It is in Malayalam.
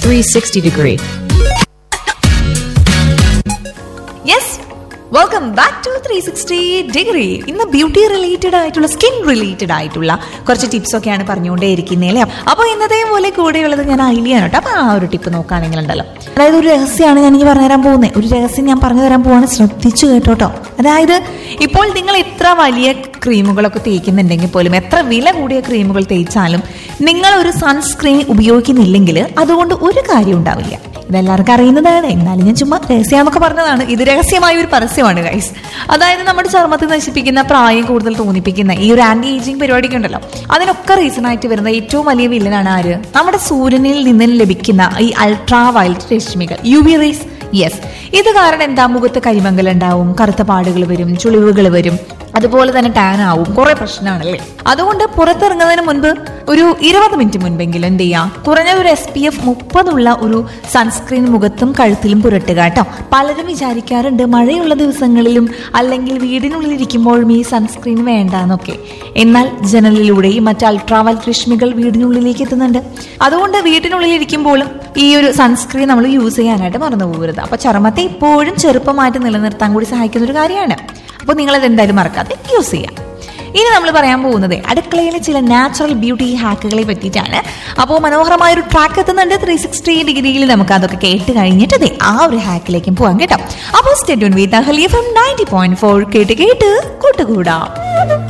360 degree. Yes, welcome back to 360 degree. ഇന്ന് ബ്യൂട്ടി റിലേറ്റഡ് ആയിട്ടുള്ള, സ്കിൻ റിലേറ്റഡ് ആയിട്ടുള്ള കുറച്ച് ടിപ്സ് ഒക്കെയാണ് പറഞ്ഞുകൊണ്ടേയിരിക്കുന്നത് അല്ലേ. അപ്പോൾ ഇന്നത്തെ പോലെ കൂടെയുള്ളത് ഞാൻ ഐലിയാണ് കേട്ടോ. അപ്പോൾ ആ ഒരു ടിപ്പ് നോക്കുകയാണെങ്കിൽ ഉണ്ടല്ലോ, അതായത് ഒരു രഹസ്യമാണ് ഞാൻ എനിക്ക് പറഞ്ഞു തരാൻ പോകുന്നത്. ഒരു രഹസ്യം ഞാൻ പറഞ്ഞു തരാൻ പോവാണ്, ശ്രദ്ധിച്ചു കേട്ടോട്ടോ. അതായത് ഇപ്പോൾ നിങ്ങൾ എത്ര വലിയ ക്രീമുകളൊക്കെ തേക്കുന്നുണ്ടെങ്കിൽ പോലും, എത്ര വില കൂടിയ ക്രീമുകൾ തേച്ചാലും നിങ്ങൾ ഒരു സൺസ്ക്രീൻ ഉപയോഗിക്കുന്നില്ലെങ്കിൽ അതുകൊണ്ട് ഒരു കാര്യം ഉണ്ടാവില്ല. ഇതെല്ലാവർക്കും അറിയുന്നതാണ്, എന്നാലും ഞാൻ ചുമ്മാ രഹസ്യമൊക്കെ പറഞ്ഞതാണ്. ഇത് രഹസ്യമായ ഒരു പരസ്യമാണ് ഗൈസ്. അതായത് നമ്മുടെ ചർമ്മത്തെ നശിപ്പിക്കുന്ന, പ്രായം കൂടുതൽ തോന്നിപ്പിക്കുന്ന ഈ ഒരു ആന്റി ഏജിങ് പരിപാടിക്ക് ഉണ്ടല്ലോ, അതിനൊക്കെ റീസൺ ആയിട്ട് വരുന്ന ഏറ്റവും വലിയ വില്ലനാണ് ആര്? നമ്മുടെ സൂര്യനിൽ നിന്ന് ലഭിക്കുന്ന ഈ അൾട്രാ വയലറ്റ് രശ്മികൾ, UV റേസ്. യെസ്, ഇത് കാരണം എന്താ? മുഖത്ത് കരിമങ്കൽ ഉണ്ടാവും, കറുത്ത പാടുകൾ വരും, ചുളിവുകൾ വരും, അതുപോലെ തന്നെ ടാൻ ആവും, കുറെ പ്രശ്നമാണല്ലേ. അതുകൊണ്ട് പുറത്തിറങ്ങുന്നതിന് മുൻപ് ഒരു 20 മിനിറ്റ് മുൻപെങ്കിലും എന്ത് ചെയ്യാം, കുറഞ്ഞ ഒരു SPF 30 ഉള്ള ഒരു സൺസ്ക്രീൻ മുഖത്തും കഴുത്തിലും പുരട്ടുക കേട്ടോ. പലരും വിചാരിക്കാറുണ്ട് മഴയുള്ള ദിവസങ്ങളിലും അല്ലെങ്കിൽ വീടിനുള്ളിൽ ഇരിക്കുമ്പോഴും ഈ സൺസ്ക്രീൻ വേണ്ടാന്നൊക്കെ. എന്നാൽ ജനലിലൂടെയും മറ്റ് അൾട്രാവയലറ്റ് രശ്മികൾ വീടിനുള്ളിലേക്ക് എത്തുന്നുണ്ട്. അതുകൊണ്ട് വീട്ടിനുള്ളിൽ ഇരിക്കുമ്പോഴും ഈ ഒരു സൺസ്ക്രീൻ നമ്മൾ യൂസ് ചെയ്യാനായിട്ട് മറന്നു പോകരുത്. അപ്പൊ ചർമ്മത്തെ ഇപ്പോഴും ചെറുപ്പമായിട്ട് നിലനിർത്താൻ കൂടി സഹായിക്കുന്ന ഒരു കാര്യമാണ്. അപ്പോൾ നിങ്ങളത് എന്തായാലും മറക്കാതെ യൂസ് ചെയ്യാം. ഇനി നമ്മൾ പറയാൻ പോകുന്നത് അടുക്കളയിലെ ചില നാച്ചുറൽ ബ്യൂട്ടി ഹാക്കുകളെ പറ്റിയിട്ടാണ്. അപ്പോൾ മനോഹരമായ ഒരു ട്രാക്ക് എത്തുന്നുണ്ട് 360 ഡിഗ്രിയിൽ. നമുക്ക് അതൊക്കെ കേട്ട് കഴിഞ്ഞിട്ട് ആ ഒരു ഹാക്കിലേക്കും പോകാം കേട്ടോ. അപ്പോൾ സ്റ്റേ ട്യൂൺ വിത്ത് അഹല്യ FM 90.4 കേട്ട് കൂട്ടുകൂടാം.